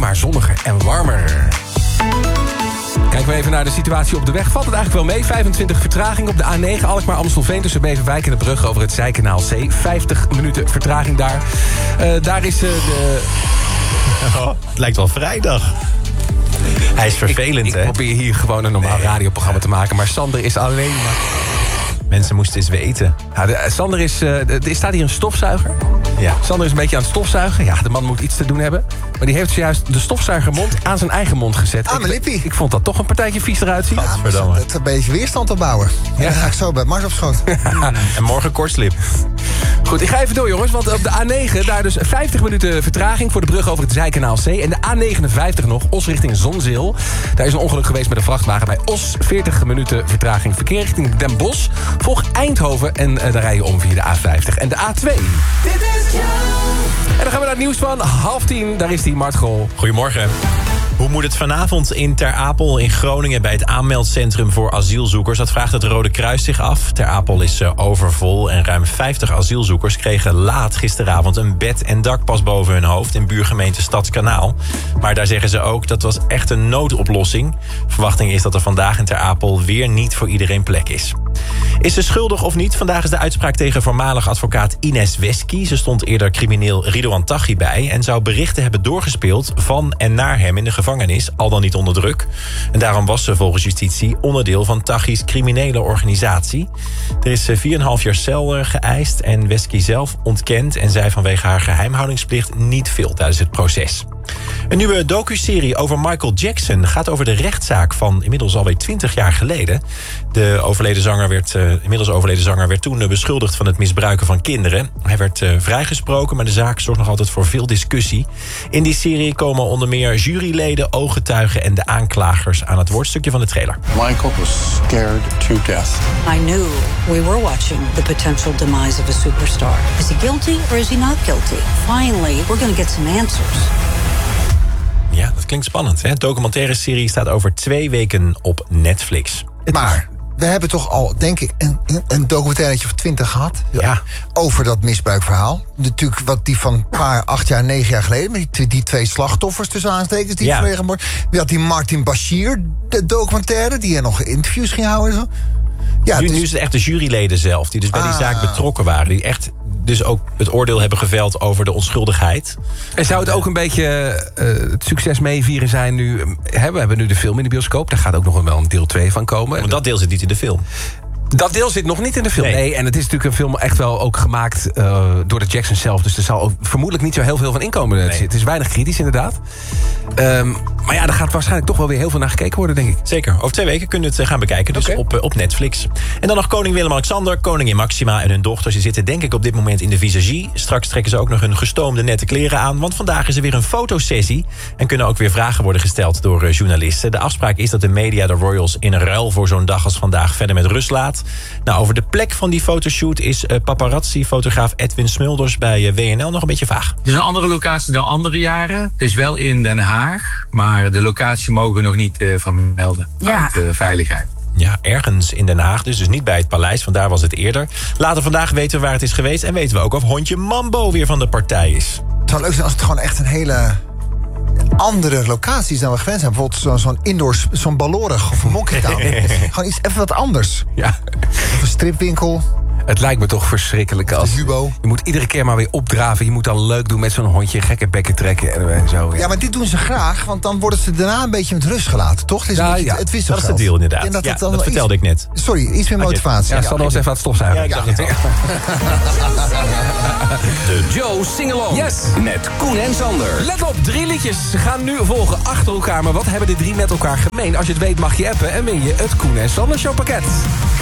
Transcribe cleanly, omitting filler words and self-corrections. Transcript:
maar zonniger en warmer. Kijken we even naar de situatie op de weg. Valt het eigenlijk wel mee? 25 vertraging op de A9 Alkmaar-Amstelveen... tussen Beverwijk en de brug over het Zijkanaal C. 50 minuten vertraging daar. Daar is de... Oh, het lijkt wel vrijdag. Hij is vervelend, ik hè? Ik probeer hier gewoon een normaal radioprogramma te maken... maar Sander is alleen maar... Mensen moesten eens weten. Ja, Sander is... er staat hier een stofzuiger. Ja. Sander is een beetje aan het stofzuigen. Ja, de man moet iets te doen hebben. Maar die heeft zojuist de stofzuigermond aan zijn eigen mond gezet. Ah, mijn lippie. Ik vond dat toch een partijtje vies eruit zien. Ja, maar het een beetje weerstand opbouwen. Ja, dan ga ik zo bij Mars op schoot. En morgen kortslip. Goed, ik ga even door, jongens. Want op de A9, daar dus 50 minuten vertraging... voor de brug over het Zijkanaal C. En de A59 nog, Os richting Zonzeel. Daar is een ongeluk geweest met een vrachtwagen bij Os. 40 minuten vertraging. Verkeer richting Den Bosch. Volg Eindhoven en daar rij je om via de A50 en de A2. Dit is jou. En dan gaan we naar het nieuws van 9:30. Daar is die Mart Grol. Goedemorgen. Hoe moet het vanavond in Ter Apel in Groningen... bij het aanmeldcentrum voor asielzoekers? Dat vraagt het Rode Kruis zich af. Ter Apel is overvol en ruim 50 asielzoekers... kregen laat gisteravond een bed en dakpas boven hun hoofd... in buurgemeente Stadskanaal. Maar daar zeggen ze ook, dat was echt een noodoplossing. Verwachting is dat er vandaag in Ter Apel weer niet voor iedereen plek is. Is ze schuldig of niet? Vandaag is de uitspraak tegen voormalig advocaat Ines Wesky. Ze stond eerder crimineel Ridouan Taghi bij... en zou berichten hebben doorgespeeld van en naar hem in de gevangenis... al dan niet onder druk. En daarom was ze volgens justitie onderdeel van Taghi's criminele organisatie. Er is 4,5 jaar cel geëist en Wesky zelf ontkent... en zei vanwege haar geheimhoudingsplicht niet veel tijdens het proces. Een nieuwe docuserie over Michael Jackson gaat over de rechtszaak van inmiddels alweer 20 jaar geleden. De inmiddels overleden zanger werd toen beschuldigd van het misbruiken van kinderen. Hij werd vrijgesproken, maar de zaak zorgt nog altijd voor veel discussie. In die serie komen onder meer juryleden, ooggetuigen en de aanklagers aan het woord. Stukje van de trailer. Michael was scared to death. I knew we were watching the potential demise of a superstar. Is he guilty or is he not guilty? Finally, we're going to get some answers. Ja, dat klinkt spannend, hè? De documentaire serie staat over 2 weken op Netflix. Maar we hebben toch al, denk ik, een documentairetje of 20 gehad... Ja. over dat misbruikverhaal. Natuurlijk wat die van 8 jaar, 9 jaar geleden... met die 2 slachtoffers tussen aanstekens die vanwege moord. We had die Martin Bashir, de documentaire... die er nog interviews ging houden en zo. Ja, nu is het echt de juryleden zelf, die dus bij die zaak betrokken waren... die echt dus ook het oordeel hebben geveld over de onschuldigheid. En zou het ook een beetje het succes meevieren zijn nu... We hebben nu de film in de bioscoop, daar gaat ook nog wel een deel 2 van komen. Want dat deel zit niet in de film. Dat deel zit nog niet in de film. Nee, en het is natuurlijk een film echt wel ook gemaakt door de Jackson zelf. Dus er zal ook vermoedelijk niet zo heel veel van inkomen zitten. Het is weinig kritisch inderdaad. Maar ja, er gaat waarschijnlijk toch wel weer heel veel naar gekeken worden, denk ik. Zeker. Over 2 weken kunnen we het gaan bekijken. Dus op Netflix. En dan nog koning Willem-Alexander, koningin Maxima en hun dochter. Ze zitten denk ik op dit moment in de visagie. Straks trekken ze ook nog hun gestoomde nette kleren aan. Want vandaag is er weer een fotosessie. En kunnen ook weer vragen worden gesteld door journalisten. De afspraak is dat de media de royals in ruil voor zo'n dag als vandaag verder met rust laat. Nou, over de plek van die fotoshoot is paparazzi-fotograaf Edwin Smulders bij WNL nog een beetje vaag. Het is een andere locatie dan andere jaren. Het is wel in Den Haag, maar de locatie mogen we nog niet vermelden. Ja. Uit veiligheid. Ja, ergens in Den Haag, dus niet bij het paleis, want daar was het eerder. Later vandaag weten we waar het is geweest en weten we ook of hondje Mambo weer van de partij is. Het zou leuk zijn als het gewoon echt een hele andere locaties dan we gewend zijn. Bijvoorbeeld zo'n indoor, zo'n Ballorig of een Monkey Town. Gewoon iets even wat anders. Ja. Of een stripwinkel. Het lijkt me toch verschrikkelijk als... Hubo. Je moet iedere keer maar weer opdraven. Je moet dan leuk doen met zo'n hondje, gekke bekken trekken en zo. Ja, maar dit doen ze graag, want dan worden ze daarna een beetje met rust gelaten, toch? Het is Ja, het ja. wisselgeld. Dat is de deal inderdaad. En Dat vertelde ik net. Sorry, iets meer motivatie. Ja, Sander was even aan het stofzuigen. Ja, ik zag het al. De Joe Singalong. Yes. Met Koen en Sander. Let op, 3 liedjes gaan nu volgen achter elkaar. Maar wat hebben de 3 met elkaar gemeen? Als je het weet mag je appen en win je het Koen en Sander Show pakket.